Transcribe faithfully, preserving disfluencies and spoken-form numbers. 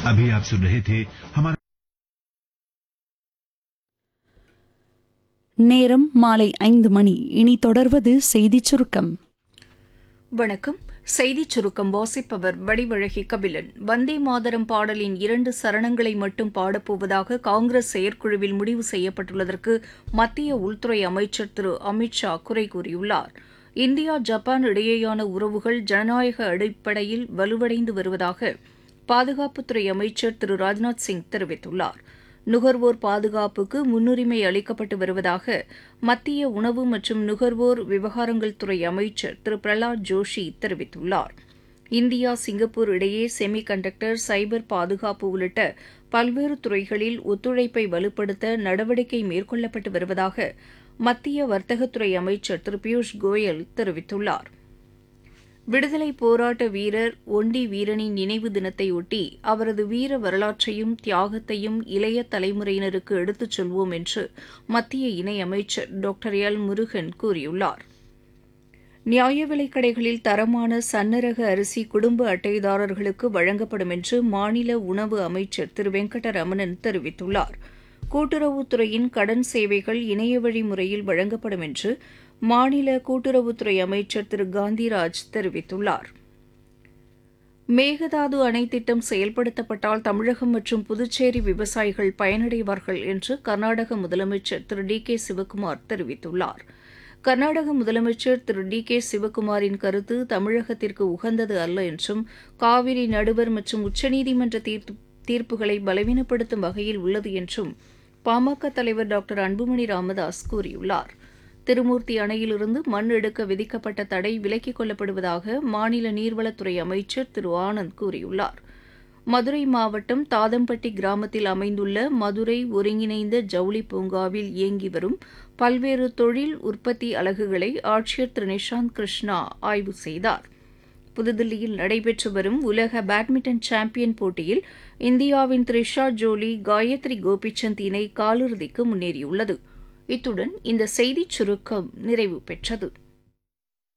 अभी आप सुन रहे थे हमारा நேரம் மாலை ஐந்து மணி. இனி தொடர்வது செய்திச் சுருக்கம். வணக்கம். செய்திச் சுருக்கம் வாசிப்பவர் வடிவழகி கபிலன். வந்தே மாதரம் பாடலின் இரண்டு சரணங்களை மட்டும் பாடப்போவதாக காங்கிரஸ் செயற்குழுவில் முடிவு செய்யப்பட்டுள்ளதற்கு மத்திய உள்துறை அமைச்சர் திரு அமித் ஷா குறை கூறியுள்ளார். இந்தியா ஜப்பான் இடையேயான உறவுகள் ஜனநாயக அடிப்படையில் வலுவடைந்து வருவதாக பாதுகாப்புத்துறை அமைச்சர் திரு ராஜ்நாத் சிங் தெரிவித்துள்ளார். நுகர்வோர் பாதுகாப்புக்கு முன்னுரிமை அளிக்கப்பட்டு வருவதாக மத்திய உணவு மற்றும் நுகர்வோர் விவகாரங்கள் துறை அமைச்சர் திரு பிரஹ்லாத் ஜோஷி தெரிவித்துள்ளார். இந்தியா சிங்கப்பூர் இடையே செமி கண்டக்டர், சைபர் பாதுகாப்பு உள்ளிட்ட பல்வேறு துறைகளில் ஒத்துழைப்பை வலுப்படுத்த நடவடிக்கை மேற்கொள்ளப்பட்டு வருவதாக மத்திய வர்த்தகத்துறை அமைச்சர் திரு பியூஷ் கோயல் தெரிவித்துள்ளார். விடுதலை போராட்ட வீரர் ஒண்டி வீரனின் நினைவு தினத்தையொட்டி அவரது வீர வரலாற்றையும் தியாகத்தையும் இளைய தலைமுறையினருக்கு எடுத்துச் சொல்வோம் என்று மத்திய இணையமைச்சர் டாக்டர் எல் முருகன் கூறியுள்ளார். நியாய விலைக் கடைகளில் தரமான சன்னரக அரிசி குடும்ப அட்டைதாரர்களுக்கு வழங்கப்படும் என்று மாநில உணவு அமைச்சர் திரு வெங்கடரமணன் தெரிவித்துள்ளார். கூட்டுறவுத்துறையின் கடன் சேவைகள் இணையவழி முறையில் வழங்கப்படும் என்று மாநில கூட்டுறவுத்துறை அமைச்சர் திரு காந்திராஜ் தெரிவித்துள்ளார். மேகதாது அணை திட்டம் செயல்படுத்தப்பட்டால் தமிழகம் மற்றும் புதுச்சேரி விவசாயிகள் பயனடைவார்கள் என்று கர்நாடக முதலமைச்சர் திரு டி கே சிவக்குமார் தெரிவித்துள்ளார். கர்நாடக முதலமைச்சர் திரு டி கே சிவக்குமாரின் கருத்து தமிழகத்திற்கு உகந்தது அல்ல என்றும் காவிரி நடுவர் மற்றும் உச்சநீதிமன்ற தீர்ப்புகளை பலவீனப்படுத்தும் வகையில் உள்ளது என்றும் பாமக தலைவர் டாக்டர் அன்புமணி ராமதாஸ் கூறியுள்ளார். திருமூர்த்தி அணையிலிருந்து மண் எடுக்க விதிக்கப்பட்ட தடை விலக்கிக் கொள்ளப்படுவதாக மாநில நீர்வளத்துறை அமைச்சர் திரு ஆனந்த் கூறியுள்ளார். மதுரை மாவட்டம் தாதம்பட்டி கிராமத்தில் அமைந்துள்ள மதுரை ஒருங்கிணைந்த ஜவுளி பூங்காவில் இயங்கி வரும் பல்வேறு தொழில் உற்பத்தி அலகுகளை ஆட்சியர் திரு நிஷாந்த் கிருஷ்ணா ஆய்வு செய்தார். புதுதில்லியில் நடைபெற்று வரும் உலக பேட்மிண்டன் சாம்பியன் போட்டியில் இந்தியாவின் த்ரிஷா ஜோலி, காயத்ரி கோபிசந்த் இணை காலிறுதிக்கு முன்னேறியுள்ளது. இத்துடன் இந்த செய்திச் சுருக்கம் நிறைவு பெற்றது.